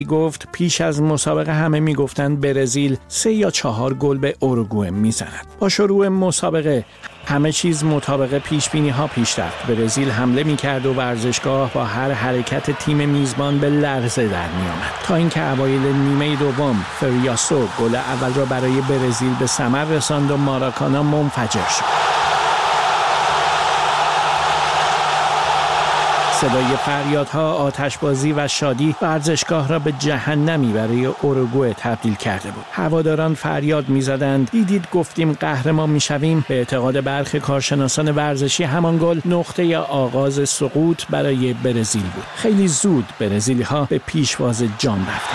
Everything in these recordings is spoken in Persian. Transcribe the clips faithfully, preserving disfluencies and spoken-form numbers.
گفت پیش از مسابقه همه میگفتند برزیل سه یا چهار گل به اوروگوئه میزند. با شروع مسابقه همه چیز مطابق پیش بینی ها پیش رفت. برزیل حمله میکرد و ورزشگاه با هر حرکت تیم میزبان به لرزه در میآمد تا اینکه اوایل نیمه دوم فریاسو گل اول را برای برزیل به ثمر رساند و ماراکانا منفجر شد. صدای فریادها، آتشبازی و شادی ورزشگاه را به جهنمی برای اوروگوئه تبدیل کرده بود. هواداران فریاد می‌زدند دیدید گفتیم قهرمان می‌شویم. به اعتقاد برخی کارشناسان ورزشی همان گل نقطه آغاز سقوط برای برزیل بود. خیلی زود برزیلی‌ها به پیشواز جام رفتند.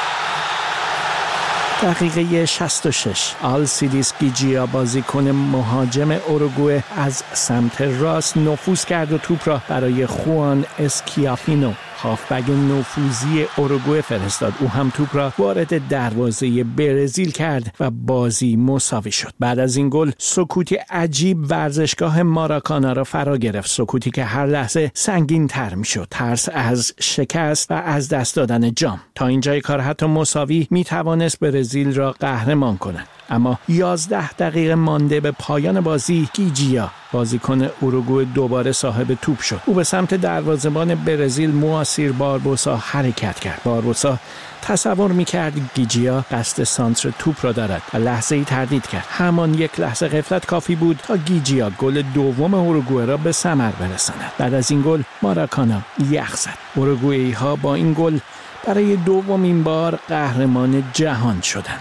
دقیقه شصت و شش آلسیدیس گیجیا بازیکن مهاجم اوروگوئه از سمت راست نفوذ کرد و توپ را برای خوان اسکیافینو هافبک نفوذی اوروگوئه فرستاد. او هم توپ را وارد دروازه برزیل کرد و بازی مساوی شد. بعد از این گل سکوتی عجیب ورزشگاه ماراکانا را فرا گرفت، سکوتی که هر لحظه سنگین تر می شد. ترس از شکست و از دست دادن جام. تا اینجای کار حتی مساوی می توانست برزیل را قهرمان کند. اما یازده دقیقه مانده به پایان بازی گیجیا بازیکن اوروگوئه دوباره صاحب توپ شد. او به سمت دروازه‌بان برزیل مواسیر باربوسا حرکت کرد. باربوسا تصور می‌کرد گیجیا قصد سانتر توپ را دارد و لحظه‌ای تردید کرد. همان یک لحظه غفلت کافی بود تا گیجیا گل دوم اوروگوئه را به ثمر برساند. بعد از این گل ماراکانا یخ زد. اوروگوئه‌ای‌ها با این گل برای دومین بار قهرمان جهان شدند.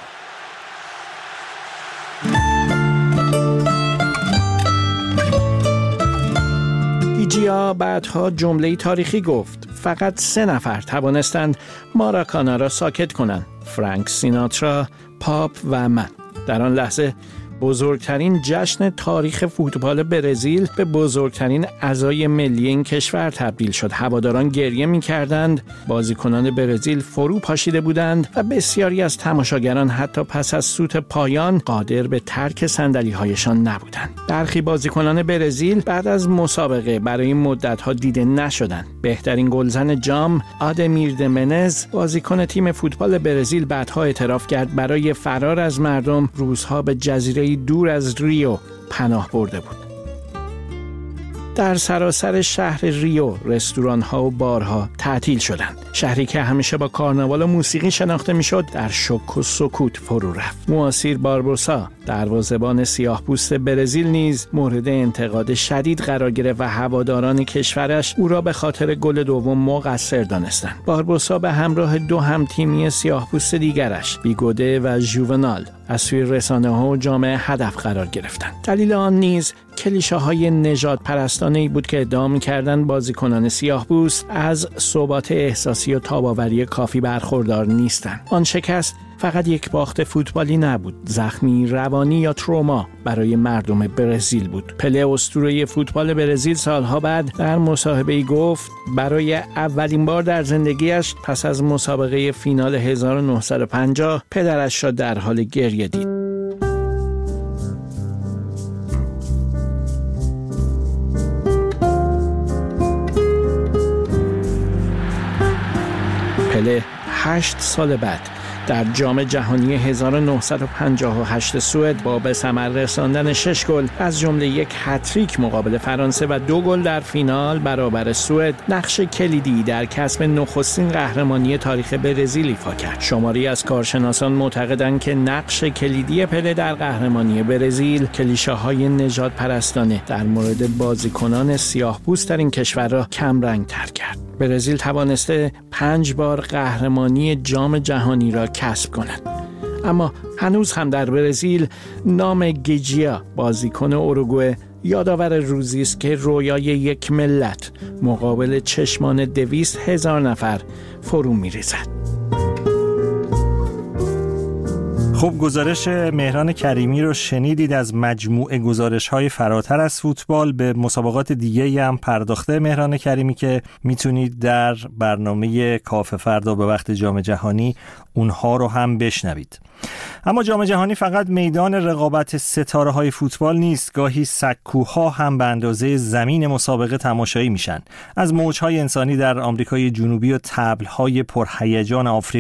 گیجیا بعدها جمله‌ای تاریخی گفت: فقط سه نفر توانستند ماراکانا را ساکت کنند، فرانک سیناترا، پاپ و من. در آن لحظه بزرگترین جشن تاریخ فوتبال برزیل به بزرگترین عزای ملی این کشور تبدیل شد. هواداران گریه می‌کردند، بازیکنان برزیل فرو پاشیده بودند و بسیاری از تماشاگران حتی پس از سوت پایان قادر به ترک صندلی‌هایشان نبودند. برخی بازیکنان برزیل بعد از مسابقه برای مدت‌ها دیده نشدند. بهترین گلزن جام آدمیر دمنز، بازیکن تیم فوتبال برزیل، بعدها اعتراف کرد برای فرار از مردم روزها به جزیره دور از ریو پناه برده بود. در سراسر شهر ریو رستوران‌ها و بارها تعطیل شدند. شهری که همیشه با کارناوال و موسیقی شناخته میشد در شک و سکوت فرو رفت. مواسیر باربوسا، دروازه‌بان سیاه‌پوست برزیل نیز مورد انتقاد شدید قرار گرفت و هواداران کشورش او را به خاطر گل دوم مقصر دانستند. باربوسا به همراه دو همتیمی سیاه‌پوست دیگرش، بیگوده و ژوونال، از سوی رسانه‌ها و جامعه هدف قرار گرفتند. دلیل آن نیز کلیشه‌های نژاد پرستانه‌ای بود که ادعا می‌کردند بازیکنان سیاه‌پوست از ثبات احساسی و تاب‌آوری کافی برخوردار نیستند. آن شکست فقط یک باخت فوتبالی نبود، زخمی روانی یا تروما برای مردم برزیل بود. پله اسطوره فوتبال برزیل سالها بعد در مصاحبه‌ای گفت برای اولین بار در زندگیش پس از مسابقه فینال هزار و نهصد و پنجاه پدرش را در حال گریه دید. پله هشت سال بعد در جام جهانی هزار و نهصد و پنجاه و هشت سوئد با به ثمر رساندن شش گل از جمله یک هتریک مقابل فرانسه و دو گل در فینال برابر سوئد نقش کلیدی در کسب نخستین قهرمانی تاریخ برزیل ایفا کرد. شماری از کارشناسان معتقدند که نقش کلیدی پله در قهرمانی برزیل کلیشه‌های نژاد پرستانه در مورد بازیکنان سیاه‌پوست در این کشور را کم رنگ تر کرد. برزیل توانسته پنج بار قهرمانی جام جهانی را کسب کند. اما هنوز هم در برزیل نام گیجیا بازیکن اوروگوئه یادآور روزی است که رویای یک ملت مقابل چشمان دویست هزار نفر فرو می‌ریزد. خب گزارش مهران کریمی رو شنیدید. از مجموعه گزارش‌های فراتر از فوتبال به مسابقات دیگه‌ای هم پرداخته مهران کریمی که میتونید در برنامه کافه فردا به وقت جام جهانی اونها رو هم بشنوید. اما جام جهانی فقط میدان رقابت ستاره‌های فوتبال نیست، گاهی سکوها هم به اندازه زمین مسابقه تماشایی میشن. از موج‌های انسانی در آمریکای جنوبی و طبل‌های پرهیجان آفریقا